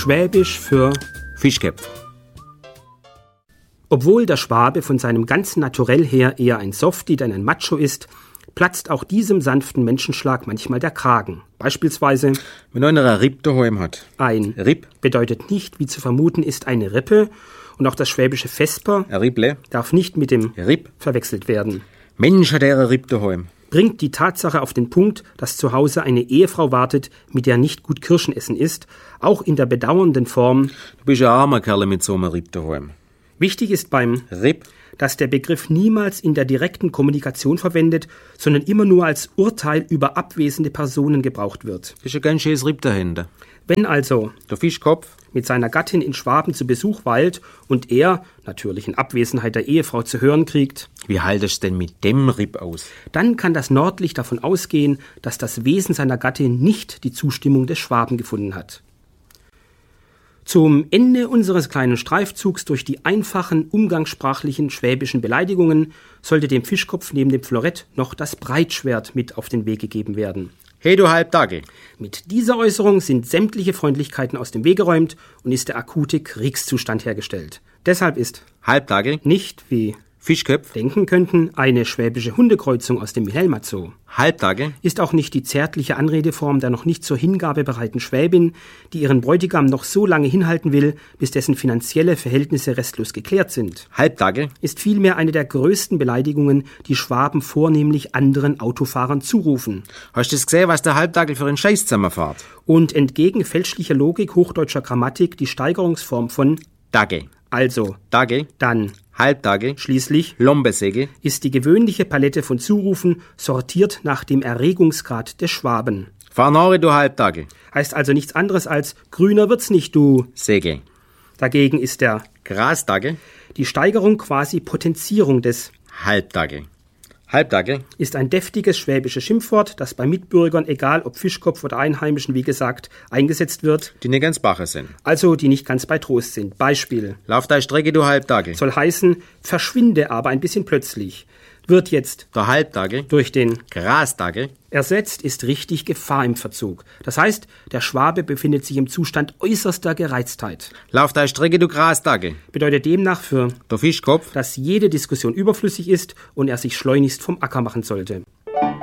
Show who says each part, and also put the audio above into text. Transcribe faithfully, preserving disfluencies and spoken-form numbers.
Speaker 1: Schwäbisch für
Speaker 2: Fischköpf.
Speaker 1: Obwohl der Schwabe von seinem ganzen Naturell her eher ein Softie, denn ein Macho ist, platzt auch diesem sanften Menschenschlag manchmal der Kragen. Beispielsweise,
Speaker 2: wenn einer ein Ripp daheim hat.
Speaker 1: Ein
Speaker 2: Ripp
Speaker 1: bedeutet nicht, wie zu vermuten ist, eine Rippe. Und auch das schwäbische Vesper
Speaker 2: ein Ripple.
Speaker 1: darf nicht mit dem
Speaker 2: Ripp.
Speaker 1: verwechselt werden.
Speaker 2: Mensch, hat er ein Ripp daheim.
Speaker 1: Bringt die Tatsache auf den Punkt, dass zu Hause eine Ehefrau wartet, mit der nicht gut Kirschen essen ist, auch in der bedauernden Form.
Speaker 2: Du bist ein armer Kerl mit so einem Ripp daheim.
Speaker 1: Wichtig ist beim
Speaker 2: Ripp,
Speaker 1: dass der Begriff niemals in der direkten Kommunikation verwendet, sondern immer nur als Urteil über abwesende Personen gebraucht wird.
Speaker 2: ist ein ganz schönes Ripp dahinter.
Speaker 1: Wenn also
Speaker 2: Der Fischkopf,
Speaker 1: mit seiner Gattin in Schwaben zu Besuch weilt und er, natürlich in Abwesenheit der Ehefrau, zu hören kriegt,
Speaker 2: wie haltest du denn mit dem Ripp aus?
Speaker 1: dann kann das Nordlicht davon ausgehen, dass das Wesen seiner Gattin nicht die Zustimmung des Schwaben gefunden hat. Zum Ende unseres kleinen Streifzugs durch die einfachen, umgangssprachlichen schwäbischen Beleidigungen sollte dem Fischkopf neben dem Florett noch das Breitschwert mit auf den Weg gegeben werden.
Speaker 2: Hey, du Halbdackel.
Speaker 1: Mit dieser Äußerung sind sämtliche Freundlichkeiten aus dem Weg geräumt und ist der akute Kriegszustand hergestellt. Deshalb ist
Speaker 2: Halbdackel,
Speaker 1: nicht, wie
Speaker 2: Fischköpf,
Speaker 1: denken könnten, eine schwäbische Hundekreuzung aus dem Wilhelmer Zoo.
Speaker 2: Halbdackel,
Speaker 1: Ist auch nicht die zärtliche Anredeform der noch nicht zur Hingabe bereiten Schwäbin, die ihren Bräutigam noch so lange hinhalten will, bis dessen finanzielle Verhältnisse restlos geklärt sind.
Speaker 2: Halbdackel,
Speaker 1: Ist vielmehr eine der größten Beleidigungen, die Schwaben vornehmlich anderen Autofahrern zurufen.
Speaker 2: hast du das gesehen, was der Halbdackel für einen Scheiß zusammenfährt?
Speaker 1: Und entgegen fälschlicher Logik hochdeutscher Grammatik die Steigerungsform von
Speaker 2: Dackel,
Speaker 1: also,
Speaker 2: Dackel,
Speaker 1: dann,
Speaker 2: Halbdackel,
Speaker 1: schließlich
Speaker 2: Lombesäge,
Speaker 1: ist die gewöhnliche Palette von Zurufen sortiert nach dem Erregungsgrad des Schwaben.
Speaker 2: Farnare, du Halbdackel,
Speaker 1: Heißt also nichts anderes als grüner wird's nicht, du.
Speaker 2: Säge,
Speaker 1: Dagegen ist der
Speaker 2: Grasdackel,
Speaker 1: die Steigerung quasi Potenzierung des
Speaker 2: Halbdackel. Halbdackel,
Speaker 1: ist ein deftiges schwäbisches Schimpfwort, das bei Mitbürgern, egal ob Fischkopf oder Einheimischen, wie gesagt, eingesetzt wird,
Speaker 2: die nicht ganz bache sind.
Speaker 1: also die nicht ganz bei Trost sind. Beispiel
Speaker 2: Lauf deine Strecke, du Halbdackel.
Speaker 1: soll heißen, verschwinde aber ein bisschen plötzlich. Wird jetzt
Speaker 2: Der Halbdackel,
Speaker 1: durch den
Speaker 2: Grasdackel,
Speaker 1: ersetzt, ist richtig Gefahr im Verzug. Das heißt, der Schwabe befindet sich im Zustand äußerster Gereiztheit.
Speaker 2: lauf deine Strecke, du Grasdackel.
Speaker 1: Bedeutet demnach für,
Speaker 2: Der Fischkopf,
Speaker 1: dass jede Diskussion überflüssig ist und er sich schleunigst vom Acker machen sollte.